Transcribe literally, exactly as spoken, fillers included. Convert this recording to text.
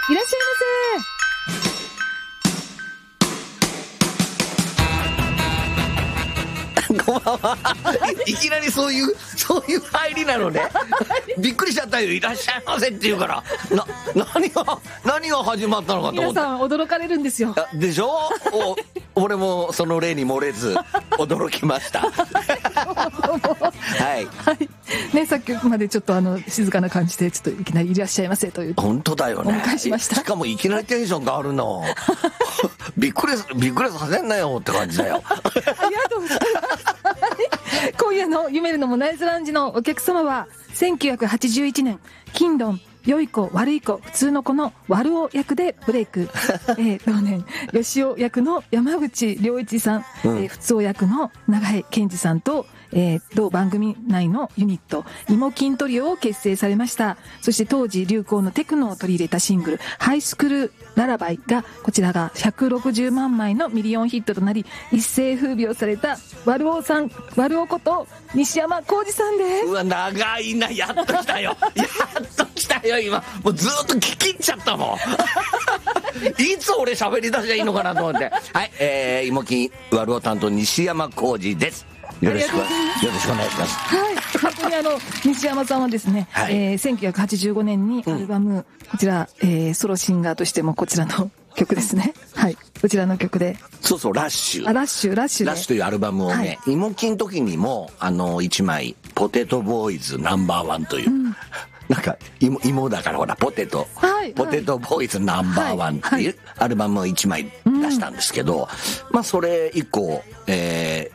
いらっしゃいませ。こんばんはいきなりそういうそういう入りなのね。びっくりしちゃったよ。いらっしゃいませって言うからな何が何が始まったのかと思って。 皆さん驚かれるんですよ。 でしょ。お俺もその例に漏れず驚きました。はい、 はいね、さっきまでちょっとあの静かな感じでちょっといきなりいらっしゃいませという本当だよね。 お迎えしました。 しかもいきなりテンション変わるの。びっくりびっくりさせんなよって感じだよ。 ありがとうございます。今夜の夢るのモナイズラウンジのお客様はせんきゅうひゃくはちじゅういちねん金論良い子悪い子普通の子の悪男役でブレイク、えー、同年吉尾役の山口良一さん、うん、えー、普通男役の永井健二さんと、えー、同番組内のユニットイモキントリオを結成されました。そして当時流行のテクノを取り入れたシングルハイスクールララバイがこちらがひゃくろくじゅうまんまいのミリオンヒットとなり一世風靡をされた悪男さん悪男こと西山浩二さんです。 うわ長いな。やっと来たよ。やっと来たよ。今もうずっと聞き入っちゃったもん。いつ俺喋り出しゃいいのかなと思って。はい、えー、イモキン悪男担当西山浩二です。よろしくよろしくお願いします。 はい、本当にあの西山さんはですね、はい、えー、せんきゅうひゃくはちじゅうごねんにアルバム、うん、こちら、えー、ソロシンガーとしてもこちらの曲ですね。はい、こちらの曲で、 そうそう、ラッシュ、 あラッシュラッシュラッシュというアルバムをね、はい、イモキンの時にもあのいちまいポテトボーイズナンバーワンという、うん、なんか 芋, 芋だからほらポテト、はい、ポテトボーイズナンバーワンっていうアルバムをいちまい出したんですけど、うん、まあそれ以降、えー